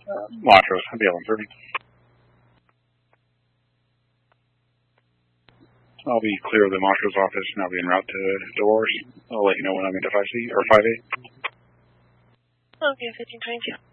Montrose, I'll be 11:30. I'll be clear of the Montrose office, and I'll be en route to Dolores. I'll let you know when I'm into 5C or 5A. Okay, 1522.